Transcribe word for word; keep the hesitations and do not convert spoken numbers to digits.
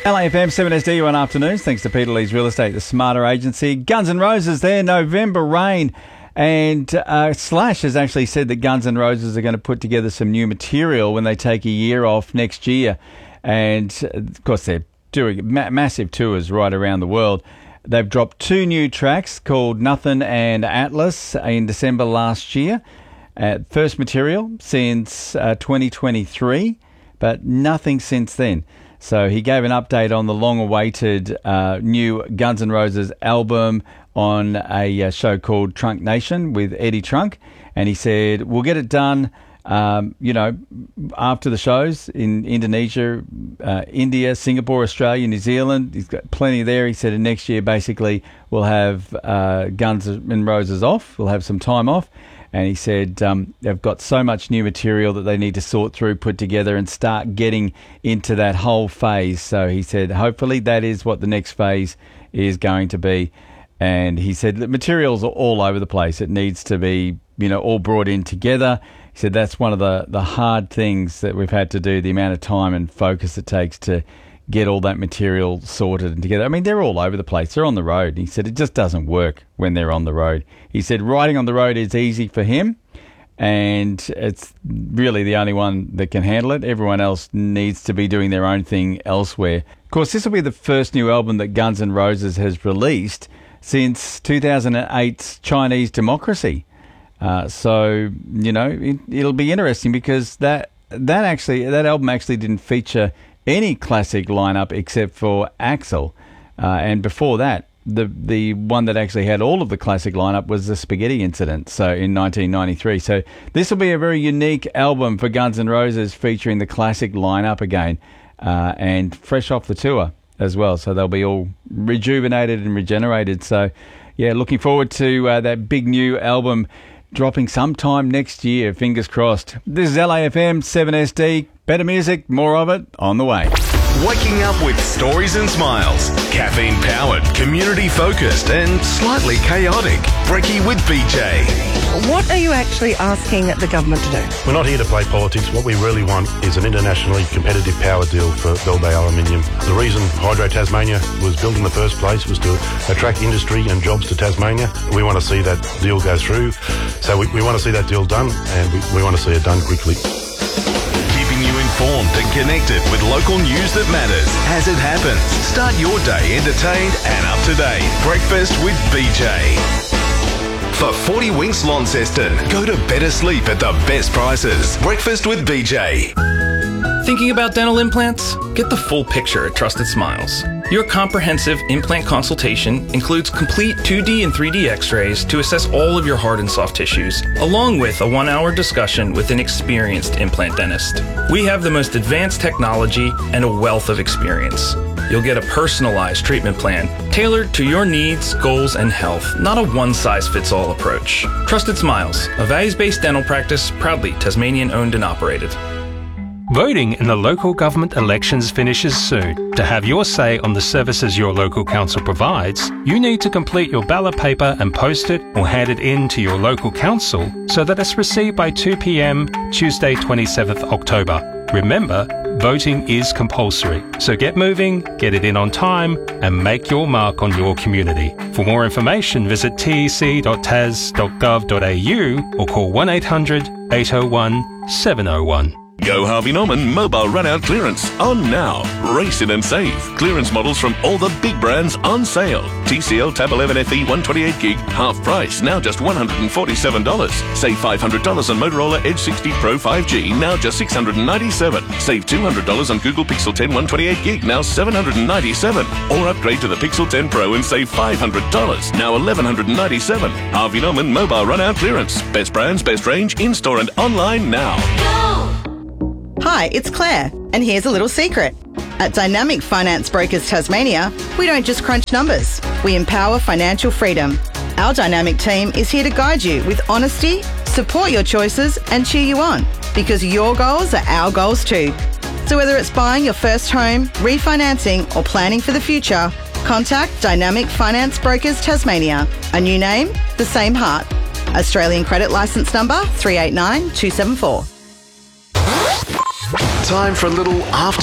L A F M seven S D one afternoons, thanks to Peter Lee's Real Estate, the smarter agency. Guns N' Roses there, November Rain. And uh, Slash has actually said that Guns N' Roses are going to put together some new material when they take a year off next year. And, of course, they're doing ma- massive tours right around the world. They've dropped two new tracks called Nothing and Atlas in December last year. Uh, first material since uh, twenty twenty-three, but nothing since then. So he gave an update on the long-awaited uh, new Guns N' Roses album on a uh, show called Trunk Nation with Eddie Trunk. And he said, we'll get it done, um, you know, after the shows in Indonesia, uh, India, Singapore, Australia, New Zealand. He's got plenty there. He said next year, basically, we'll have uh, Guns N' Roses off. We'll have some time off. And he said um, they've got so much new material that they need to sort through, put together and start getting into that whole phase. So he said hopefully that is what the next phase is going to be. And he said the materials are all over the place. It needs to be, you know, all brought in together. He said that's one of the, the hard things that we've had to do, the amount of time and focus it takes to get all that material sorted and together. I mean, they're all over the place. They're on the road. He said it just doesn't work when they're on the road. He said riding on the road is easy for him, and it's really the only one that can handle it. Everyone else needs to be doing their own thing elsewhere. Of course, this will be the first new album that Guns N' Roses has released since two thousand eight's Chinese Democracy. Uh, so, you know, it, it'll be interesting because that that actually that album actually didn't feature any classic lineup except for Axl. Uh, and before that, the the one that actually had all of the classic lineup was the Spaghetti Incident, so in nineteen ninety-three. So this will be a very unique album for Guns N' Roses featuring the classic lineup again uh, and fresh off the tour as well. So they'll be all rejuvenated and regenerated. So, yeah, looking forward to uh, that big new album dropping sometime next year. Fingers crossed. This is L A F M seven S D. Better music, more of it on the way. Waking up with stories and smiles. Caffeine-powered, community-focused and slightly chaotic. Brekkie with B J. What are you actually asking the government to do? We're not here to play politics. What we really want is an internationally competitive power deal for Bell Bay Aluminium. The reason Hydro Tasmania was built in the first place was to attract industry and jobs to Tasmania. We want to see that deal go through. So we, we want to see that deal done, and we, we want to see it done quickly. Keeping you informed and connected with local news that matters as it happens. Start your day entertained and up to date. Breakfast with B J. For forty Winks Launceston, go to better sleep at the best prices. Breakfast with B J. Thinking about dental implants? Get the full picture at Trusted Smiles. Your comprehensive implant consultation includes complete two D and three D x-rays to assess all of your hard and soft tissues, along with a one-hour discussion with an experienced implant dentist. We have the most advanced technology and a wealth of experience. You'll get a personalized treatment plan tailored to your needs, goals, and health, not a one-size-fits-all approach. Trusted Smiles, a values-based dental practice proudly Tasmanian-owned and operated. Voting in the local government elections finishes soon. To have your say on the services your local council provides, you need to complete your ballot paper and post it or hand it in to your local council so that it's received by two p.m. Tuesday twenty-seventh October. Remember, voting is compulsory, so get moving, get it in on time, and make your mark on your community. For more information, visit t e c dot tas dot gov dot a u or call one eight hundred eight oh one seven oh one. Go Harvey Norman Mobile Runout Clearance on now. Race in and save. Clearance models from all the big brands on sale. T C L Tab eleven F E one twenty-eight gig, half price, now just one hundred forty-seven dollars. Save five hundred dollars on Motorola Edge sixty Pro five G, now just six hundred ninety-seven dollars. Save two hundred dollars on Google Pixel ten one twenty-eight gig, now seven hundred ninety-seven dollars. Or upgrade to the Pixel ten Pro and save five hundred dollars, now eleven ninety-seven dollars. Harvey Norman Mobile Runout Clearance. Best brands, best range, in-store and online now. Hi, it's Claire, and here's a little secret. At Dynamic Finance Brokers Tasmania, we don't just crunch numbers, we empower financial freedom. Our dynamic team is here to guide you with honesty, support your choices and cheer you on, because your goals are our goals too. So whether it's buying your first home, refinancing or planning for the future, contact Dynamic Finance Brokers Tasmania. A new name, the same heart. Australian credit licence number three eight nine two seven four. Time for a little after